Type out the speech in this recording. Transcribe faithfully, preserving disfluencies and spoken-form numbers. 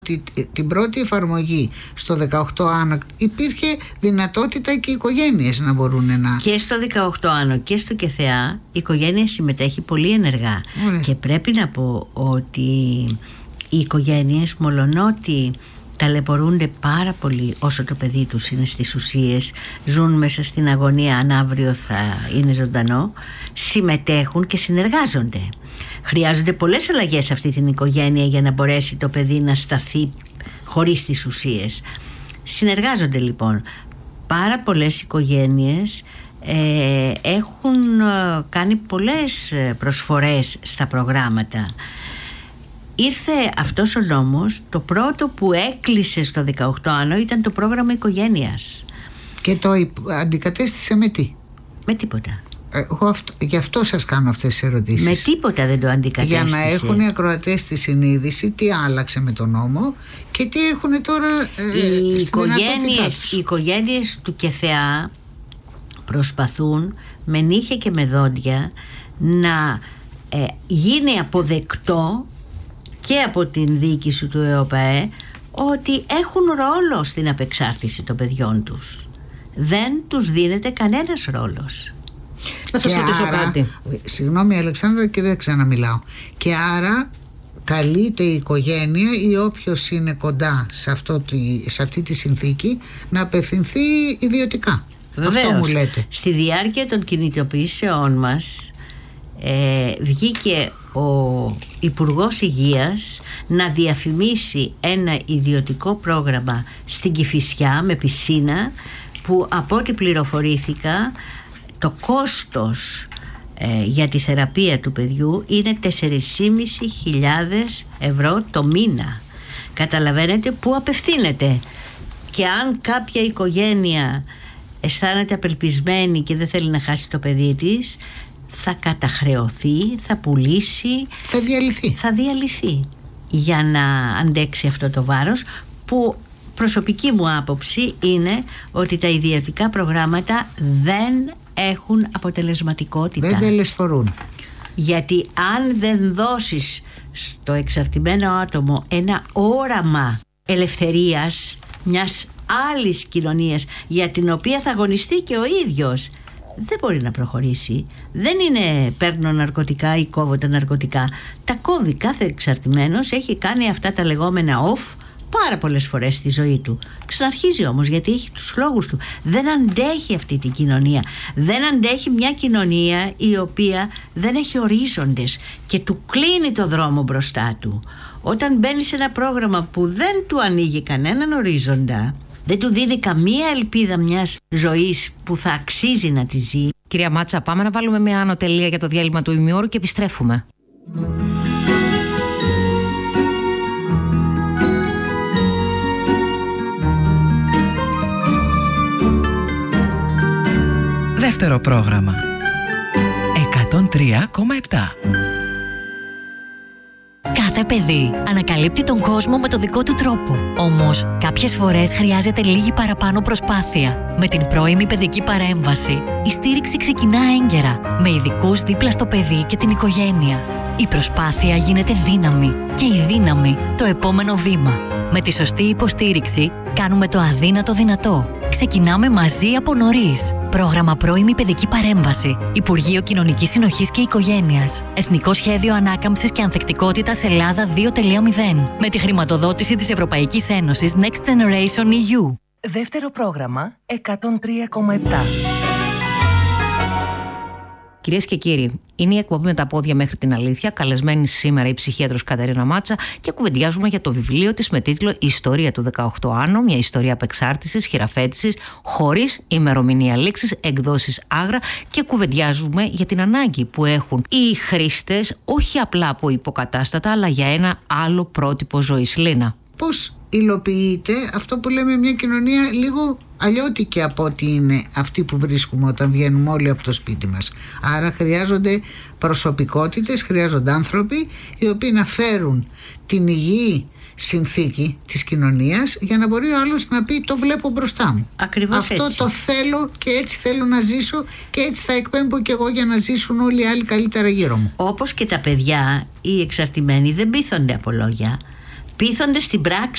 Την πρώτη εφαρμογή στο δεκαοκτώ άνω υπήρχε δυνατότητα και οι οικογένειες να μπορούν να... Και στο δεκαοκτώ άνω και στο ΚΕΘΕΑ η οικογένεια συμμετέχει πολύ ενεργά. Ωραία. Και πρέπει να πω ότι οι οικογένειες, μολονότι ταλαιπωρούνται πάρα πολύ όσο το παιδί τους είναι στις ουσίες, ζουν μέσα στην αγωνία αν αύριο θα είναι ζωντανό, συμμετέχουν και συνεργάζονται. Χρειάζονται πολλές αλλαγές σε αυτή την οικογένεια για να μπορέσει το παιδί να σταθεί χωρίς τις ουσίες. Συνεργάζονται λοιπόν. Πάρα πολλές οικογένειες ε, έχουν ε, κάνει πολλές προσφορές στα προγράμματα. Ήρθε αυτός ο νόμος, το πρώτο που έκλεισε στο δεκαοκτώ άνω ήταν το πρόγραμμα οικογένειας. Και το αντικατέστησε με τι? Με τίποτα. Εγώ αυτό, γι' αυτό σας κάνω αυτές τις ερωτήσεις. Με τίποτα δεν το αντικατέστησε. Για να έχουν οι ακροατές τη συνείδηση τι άλλαξε με τον νόμο και τι έχουν τώρα ε, οι στην οικογένειες, οι οικογένειες του ΚΕΘΕΑ προσπαθούν με νύχια και με δόντια να ε, γίνει αποδεκτό και από την διοίκηση του ΕΟΠΑΕ ότι έχουν ρόλο στην απεξάρτηση των παιδιών τους. Δεν τους δίνεται κανένας ρόλος. Να σας ρωτήσω κάτι. Συγγνώμη Αλεξάνδρα και δεν ξαναμιλάω. Και άρα καλείται η οικογένεια ή όποιος είναι κοντά σε, αυτό, σε αυτή τη συνθήκη να απευθυνθεί ιδιωτικά. Βεβαίως. Αυτό μου λέτε. Στη διάρκεια των κινητοποιήσεών μας ε, βγήκε ο Υπουργός Υγείας να διαφημίσει ένα ιδιωτικό πρόγραμμα στην Κηφισιά με πισίνα που από ό,τι πληροφορήθηκα το κόστος ε, για τη θεραπεία του παιδιού είναι τέσσερις χιλιάδες πεντακόσια ευρώ το μήνα. Καταλαβαίνετε πού απευθύνεται. Και αν κάποια οικογένεια αισθάνεται απελπισμένη και δεν θέλει να χάσει το παιδί της, θα καταχρεωθεί, θα πουλήσει, θα διαλυθεί. θα διαλυθεί για να αντέξει αυτό το βάρος, που προσωπική μου άποψη είναι ότι τα ιδιωτικά προγράμματα δεν έχουν αποτελεσματικότητα. Δεν τελεσφορούν. Γιατί αν δεν δώσεις στο εξαρτημένο άτομο ένα όραμα ελευθερίας μιας άλλης κοινωνίας για την οποία θα αγωνιστεί και ο ίδιος, δεν μπορεί να προχωρήσει. Δεν είναι παίρνω ναρκωτικά ή κόβω τα ναρκωτικά. Τα κόβει κάθε εξαρτημένος, έχει κάνει αυτά τα λεγόμενα off πάρα πολλές φορές στη ζωή του. Ξαναρχίζει όμως γιατί έχει τους λόγους του. Δεν αντέχει αυτή την κοινωνία. Δεν αντέχει μια κοινωνία η οποία δεν έχει ορίζοντες και του κλείνει το δρόμο μπροστά του. Όταν μπαίνει σε ένα πρόγραμμα που δεν του ανοίγει κανέναν ορίζοντα, δεν του δίνει καμία ελπίδα μιας ζωής που θα αξίζει να τη ζει. Κυρία Μάτσα, πάμε να βάλουμε μια άνω τελεία για το διάλειμμα του ημιώρου και επιστρέφουμε. Δεύτερο πρόγραμμα εκατόν τρία κόμμα επτά. Κάθε παιδί ανακαλύπτει τον κόσμο με το δικό του τρόπο. Όμως, κάποιες φορές χρειάζεται λίγη παραπάνω προσπάθεια. Με την πρώιμη παιδική παρέμβαση, η στήριξη ξεκινά έγκαιρα, με ειδικούς δίπλα στο παιδί και την οικογένεια. Η προσπάθεια γίνεται δύναμη και η δύναμη το επόμενο βήμα. Με τη σωστή υποστήριξη, κάνουμε το αδύνατο δυνατό. Ξεκινάμε μαζί από νωρίς. Πρόγραμμα Πρώιμη Παιδική Παρέμβαση. Υπουργείο Κοινωνικής Συνοχής και Οικογένειας. Εθνικό Σχέδιο Ανάκαμψης και Ανθεκτικότητας Ελλάδα δύο κόμμα μηδέν. Με τη χρηματοδότηση της Ευρωπαϊκής Ένωσης Next Generation ι γιου. Δεύτερο πρόγραμμα εκατόν τρία κόμμα επτά. Κυρίες και κύριοι, είναι η εκπομπή με τα πόδια μέχρι την αλήθεια. Καλεσμένη σήμερα η ψυχίατρος Κατερίνα Μάτσα και κουβεντιάζουμε για το βιβλίο της με τίτλο «Η ιστορία του δεκαοκτώ άνω, μια ιστορία απεξάρτησης, χειραφέτησης, χωρίς ημερομηνία λήξης, εκδόσεις Άγρα», και κουβεντιάζουμε για την ανάγκη που έχουν οι χρήστες, όχι απλά από υποκατάστατα, αλλά για ένα άλλο πρότυπο ζωής. Λίνα. Πώς υλοποιείται αυτό που λέμε μια κοινωνία λίγο αλλιώτικη από ό,τι είναι αυτή που βρίσκουμε όταν βγαίνουμε όλοι από το σπίτι μας. Άρα χρειάζονται προσωπικότητες, χρειάζονται άνθρωποι οι οποίοι να φέρουν την υγιή συνθήκη της κοινωνίας για να μπορεί ο άλλος να πει το βλέπω μπροστά μου. Ακριβώς αυτό έτσι. Το θέλω και έτσι θέλω να ζήσω και έτσι θα εκπέμπω και εγώ για να ζήσουν όλοι οι άλλοι καλύτερα γύρω μου. Όπως και τα παιδιά, οι εξαρτημένοι δεν πείθονται από λόγια. Πείθονται στην πράξη.